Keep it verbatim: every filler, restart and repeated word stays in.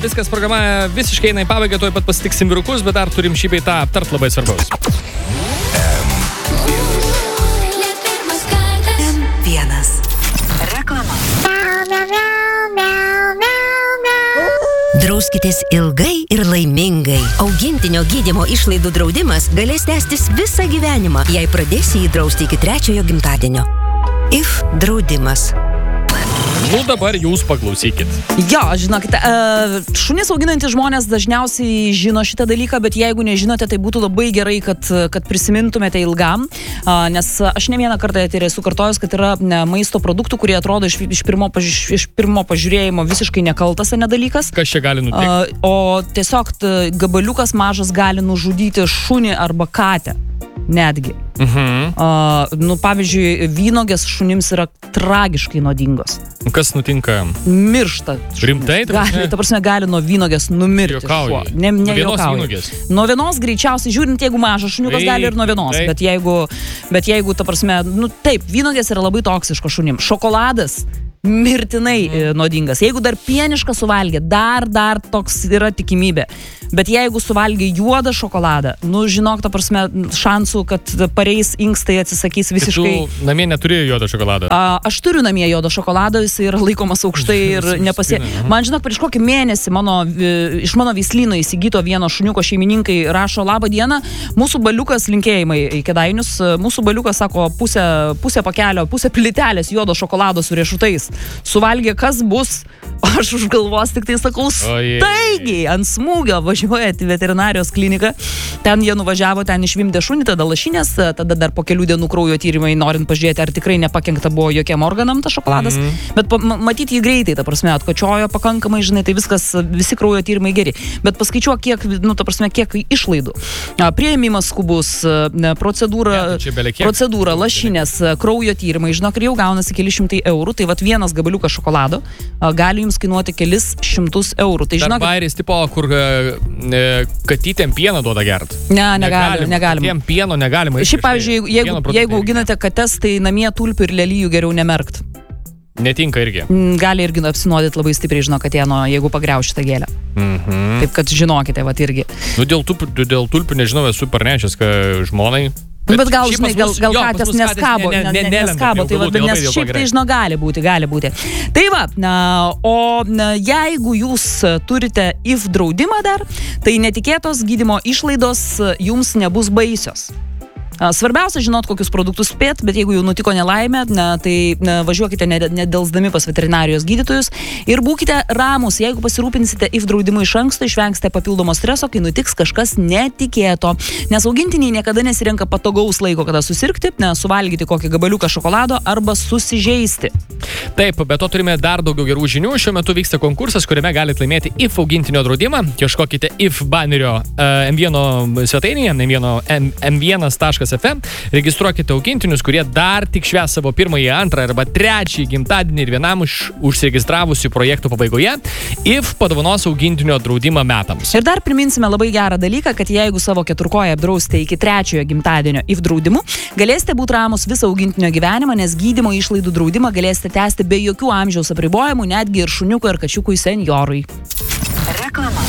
Viskas programa visiškai eina į pabaigą, tuoj pat pasitiksim vyrukus, bet dar turim šį bei tą aptart labai svarbaus. M vienas. Reklama. Drauskitės ilgai ir laimingai. Augintinio gydymo išlaidų draudimas galės tęstis visą gyvenimą, jei pradėsi jį drausti iki trečiojo gimtadienio. If draudimas. Nu dabar jūs paklausykit. Jo, žinokite, šunis auginantys žmonės dažniausiai žino šitą dalyką, bet jeigu nežinote, tai būtų labai gerai, kad, kad prisimintumėte ilgam, nes aš ne vieną kartą tai esu kartojus, kad yra maisto produktų, kurie atrodo iš, iš, pirmo, iš pirmo pažiūrėjimo visiškai nekaltas nedalykas. Kas čia gali nutikti? O tiesiog gabaliukas mažas gali nužudyti šunį arba katę. Netgi. Mhm. Uh, nu, pavyzdžiui, vynogės šunims yra tragiškai nuodingos. Kas nutinka? Miršta. Šunis. Rimtai? Gali, ta prasme, gali nuo vynogės numirti. Jokauji. Ne, ne nuo vienos jokauji. vynogės? Nuo vienos greičiausiai, žiūrint, jeigu mažas šuniukas, gali ir nuo vienos. Taip. Bet jeigu, bet jeigu, ta prasme, nu taip, vynogės yra labai toksiško šunim. Šokoladas mirtinai mm. nuodingas. Jeigu dar pienišką suvalgė, dar, dar toks yra tikimybė. Bet jeigu suvalgė juodą šokoladą, nu, žinok, ta prasme, šansų, kad pareis inkstai atsisakys visiškai. Tu namie neturi juodo šokolado? A, aš turiu namie juodo šokolado, jis yra laikomas aukštai ir nepasie... Man, žinok, prieš kokį mėnesį mano, iš mano veislyno įsigyto vieno šuniuko šeimininkai rašo: labą dieną, mūsų baliukas, linkėjimai į Kėdainius, mūsų baliukas, sako, pusę, pusę pakelio, pusę plitelės juodo šokolado su riešutais. Suvalgė, kas bus? Aš už galvos tik tai sakau, staigiai, ant smūgio važiuojat į veterinarijos kliniką. Ten jie nuvažiavo, ten išvimdė šunį, tada lašinės, tada dar po kelių dienų kraujo tyrimai, norint pažiūrėti, ar tikrai nepakenkta buvo jokiem organam tas šokoladas. Mm-hmm. Bet pa, matyti jį greitai, ta prasme, atkočiojo pakankamai, žinai, tai viskas, visi kraujo tyrimai geri. Bet paskaičiuok, kiek, nu, ta prasme, kiek išlaidų. Priėmimas skubus, procedūra, ja, tai procedūra, lašinės, kraujo tyrimai, žinok, ir jau gaunasi keli šimtai eurų. Tai vat vienas gabaliukas šokolado gali jums kainuoti kelis šimtus eurų. Tai žinok, bairis tipo, kur e, katytėm pieną duoda gert. Ne, negalima, negalima. Katėm pieno negalima. Šiaip, pavyzdžiui, jeigu, jeigu auginate kates, tai namie tulpių ir lelijų geriau nemerkt. Netinka irgi. Gali irgi apsinuodyti labai stipriai, žinok, katėno, jeigu pagriauši tą gėlę. Mhm. Taip, kad žinokite, vat irgi. Nu, dėl tulpių, dėl tulpių nežinau, esu parnešęs, kad žmonai... Bet, bet gal, žinai, gal, gal jo, katės neskabo, ne, ne, ne, neskabo, tai va, nes šiaip tai, žinau, gali būti, gali būti. Tai va, na, o na, jeigu jūs turite I F draudimą dar, tai netikėtos gydymo išlaidos jums nebus baisios. Svarbiausia žinot, kokius produktus spėt, bet jeigu jau nutiko nelaimė, na, tai na, važiuokite nedelsdami pas veterinarijos gydytojus ir būkite ramus. Jeigu pasirūpinsite I F draudimu iš anksto, išvengsite papildomo streso, kai nutiks kažkas netikėto. Nes augintiniai niekada nesirenka patogaus laiko, kada susirgti, ne, suvalgyti kokį gabaliuką šokolado arba susižeisti. Taip, bet to turime dar daugiau gerų žinių. Šiuo metu vyksta konkursas, kuriame galite laimėti I F augintinio draudimą. Ieškokite I F banerio uh, M vienas svetainėje, M vienas taškas F M. Registruokite augintinius, kurie dar tik švęs savo pirmąjį, antrą arba trečiąjį gimtadienį ir vienam iš užsiregistravusių projektų pabaigoje I F padovanos augintinio draudimą metams. Ir dar priminsime labai gerą dalyką, kad jeigu savo keturkoją apdrausite iki trečiojo gimtadienio I F draudimu, galėsite būti ramus visą augintinio gyvenimą, nes gydymo išlaidų draudimą galėsite tęsti be jokių amžiaus apribojimų, netgi ir šuniukui ar kačiukui senjorui. Reklama.